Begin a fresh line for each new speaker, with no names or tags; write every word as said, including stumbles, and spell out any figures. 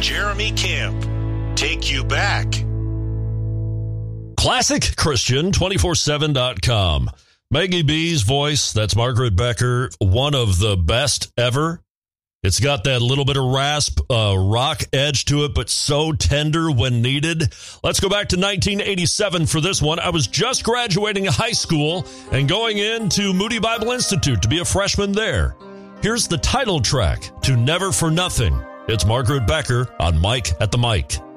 Jeremy Camp. Take you back.
Classic Christian twenty-four seven dot com. Maggie B's voice, that's Margaret Becker, one of the best ever. It's got that little bit of rasp, uh, rock edge to it, but so tender when needed. Let's go back to nineteen eighty-seven for this one. I was just graduating high school and going into Moody Bible Institute to be a freshman there. Here's the title track to Never for Nothing. It's Margaret Becker on Mike at the Mic.